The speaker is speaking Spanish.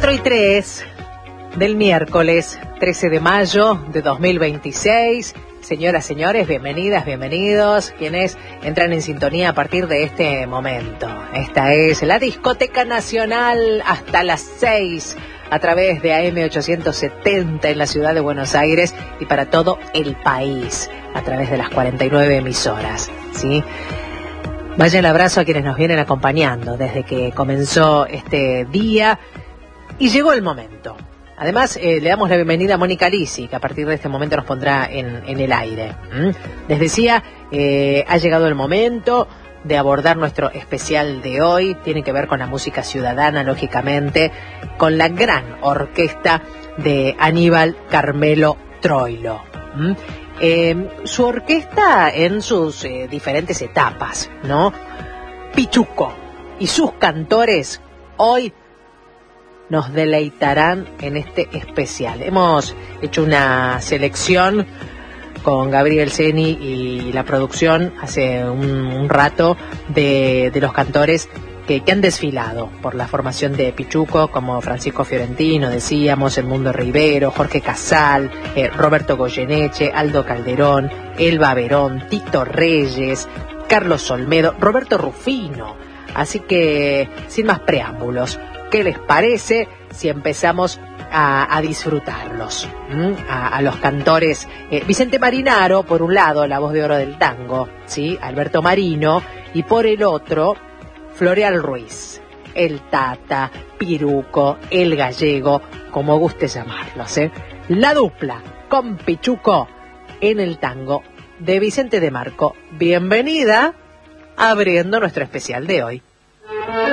4:03 del miércoles 13 de mayo de 2026. Señoras, señores, bienvenidas, bienvenidos, quienes entran en sintonía a partir de este momento. Esta es la Discoteca Nacional hasta las 6 a través de AM 870 en la ciudad de Buenos Aires y para todo el país a través de las 49 emisoras, ¿sí? Vaya el abrazo a quienes nos vienen acompañando desde que comenzó este día y llegó el momento. Además, le damos la bienvenida a Mónica Lisi, que a partir de este momento nos pondrá en el aire. Les decía, ha llegado el momento de abordar nuestro especial de hoy. Tiene que ver con la música ciudadana, lógicamente, con la gran orquesta de Aníbal Carmelo Troilo. Su orquesta en sus diferentes etapas, ¿no? Pichuco y sus cantores hoy nos deleitarán en este especial. Hemos hecho una selección con Gabriel Ceni y la producción hace un rato de los cantores que han desfilado por la formación de Pichuco, como Francisco Fiorentino, decíamos, Edmundo Rivero, Jorge Casal, Roberto Goyeneche, Aldo Calderón, Elba Verón, Tito Reyes, Carlos Olmedo, Roberto Rufino. Así que, sin más preámbulos, ¿qué les parece si empezamos a disfrutarlos? A los cantores, Vicente Marinaro, por un lado, la voz de oro del tango, ¿sí? Alberto Marino, y por el otro, Floreal Ruiz, el Tata, Piruco, el Gallego, como guste llamarlos, ¿eh? La dupla con Pichuco en el tango de Vicente de Marco. Bienvenida, abriendo nuestro especial de hoy.